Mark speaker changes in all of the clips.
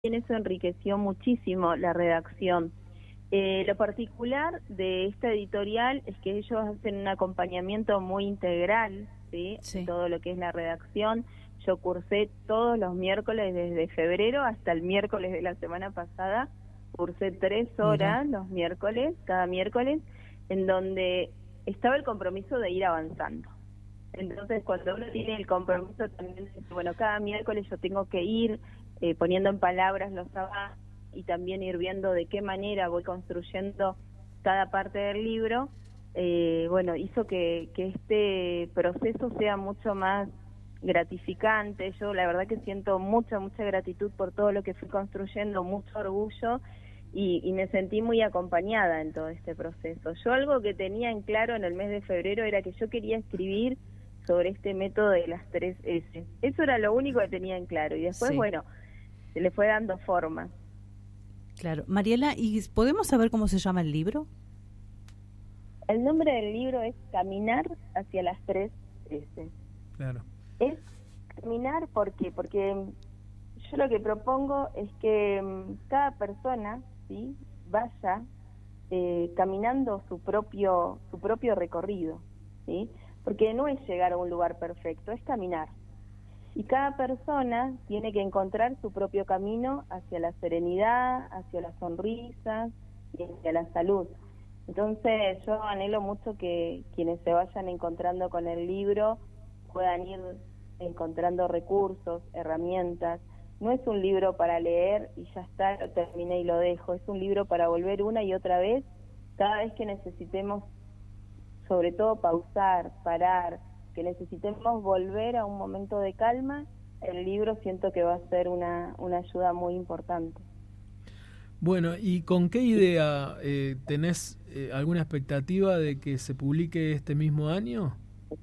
Speaker 1: eso enriqueció muchísimo la redacción. Lo particular de esta editorial es que ellos hacen un acompañamiento muy integral, ¿sí?
Speaker 2: Sí.
Speaker 1: Todo lo que es la redacción. Yo cursé todos los miércoles desde febrero hasta el miércoles de la semana pasada. Cursé 3 horas los miércoles, cada miércoles, en donde estaba el compromiso de ir avanzando. Entonces, cuando uno tiene el compromiso también de que, bueno, cada miércoles yo tengo que ir poniendo en palabras los avances y también ir viendo de qué manera voy construyendo cada parte del libro, bueno, hizo que este proceso sea mucho más gratificante. Yo la verdad que siento mucha gratitud por todo lo que fui construyendo, mucho orgullo y me sentí muy acompañada en todo este proceso. Yo algo que tenía en claro en el mes de febrero era que yo quería escribir sobre este método de las 3 S. Eso era lo único que tenía en claro y después, bueno, se le fue dando forma.
Speaker 2: Claro. Mariela, ¿y podemos saber cómo se llama el libro?
Speaker 1: El nombre del libro es Caminar hacia las 3 S.
Speaker 3: Claro.
Speaker 1: Es caminar porque yo lo que propongo es que cada persona, ¿sí?, vaya caminando su propio recorrido, ¿sí? Porque no es llegar a un lugar perfecto, es caminar. Y cada persona tiene que encontrar su propio camino hacia la serenidad, hacia las sonrisas y hacia la salud. Entonces yo anhelo mucho que quienes se vayan encontrando con el libro puedan ir encontrando recursos, herramientas. No es un libro para leer y ya está, lo terminé y lo dejo. Es un libro para volver una y otra vez, cada vez que necesitemos, sobre todo pausar, parar, que necesitemos volver a un momento de calma. El libro siento que va a ser una ayuda muy importante.
Speaker 3: Bueno, ¿y con qué idea tenés alguna expectativa de que se publique este mismo año?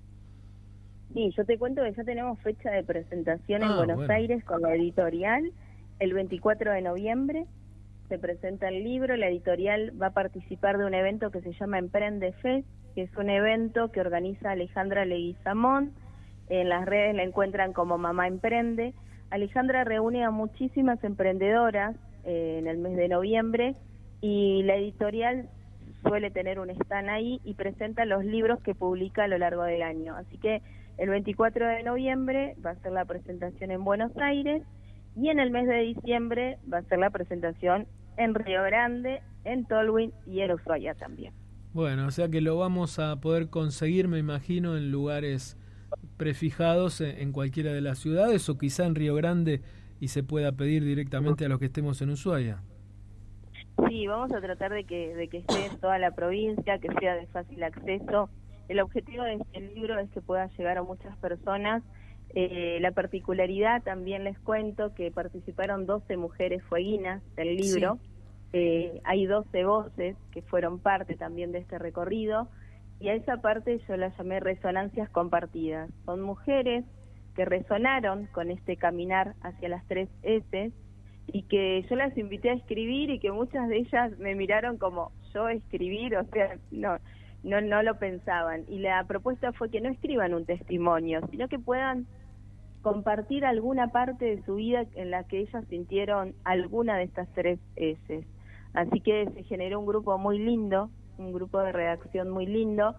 Speaker 1: Sí, yo te cuento que ya tenemos fecha de presentación en Buenos Aires con la editorial. El 24 de noviembre se presenta el libro. La editorial va a participar de un evento que se llama Emprende Fest, que es un evento que organiza Alejandra Leguizamón. En las redes la encuentran como Mamá Emprende. Alejandra reúne a muchísimas emprendedoras en el mes de noviembre y la editorial suele tener un stand ahí y presenta los libros que publica a lo largo del año. Así que el 24 de noviembre va a ser la presentación en Buenos Aires y en el mes de diciembre va a ser la presentación en Río Grande, en Tolwyn y en Ushuaia también.
Speaker 3: Bueno, o sea que lo vamos a poder conseguir, me imagino, en lugares prefijados en cualquiera de las ciudades o quizá en Río Grande y se pueda pedir directamente a los que estemos en Ushuaia.
Speaker 1: Sí, vamos a tratar de que esté en toda la provincia, que sea de fácil acceso. El objetivo de este libro es que pueda llegar a muchas personas. La particularidad, también les cuento, que participaron 12 mujeres fueguinas del libro. Sí. Hay 12 voces que fueron parte también de este recorrido y a esa parte yo la llamé resonancias compartidas. Son mujeres que resonaron con este caminar hacia las 3 S y que yo las invité a escribir y que muchas de ellas me miraron como yo escribir, o sea, no lo pensaban. Y la propuesta fue que no escriban un testimonio, sino que puedan compartir alguna parte de su vida en la que ellas sintieron alguna de estas 3 S. Así que se generó un grupo muy lindo, un grupo de redacción muy lindo.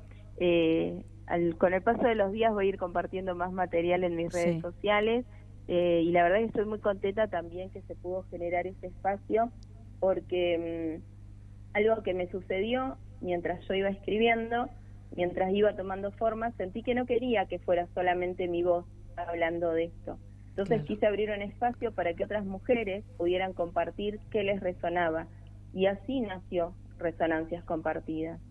Speaker 1: Con el paso de los días voy a ir compartiendo más material en mis redes sociales y la verdad que estoy muy contenta también que se pudo generar ese espacio porque algo que me sucedió mientras yo iba escribiendo, mientras iba tomando forma, sentí que no quería que fuera solamente mi voz hablando de esto. Entonces quise abrir un espacio para que otras mujeres pudieran compartir qué les resonaba. Y así nació Resonancias Compartidas.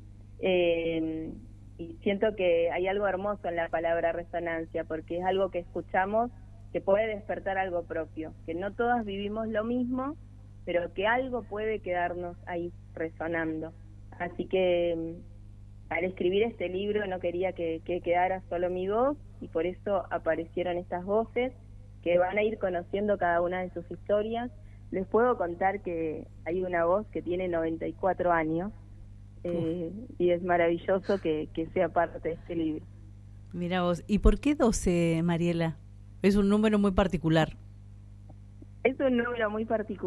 Speaker 1: Y siento que hay algo hermoso en la palabra resonancia, porque es algo que escuchamos que puede despertar algo propio, que no todas vivimos lo mismo, pero que algo puede quedarnos ahí resonando. Así que al escribir este libro no quería que quedara solo mi voz y por eso aparecieron estas voces que van a ir conociendo cada una de sus historias. Les puedo contar que hay una voz que tiene 94 años y es maravilloso que sea parte de este libro.
Speaker 2: Mira vos, ¿y por qué 12, Mariela? Es un número muy particular.
Speaker 1: Es un número muy particular.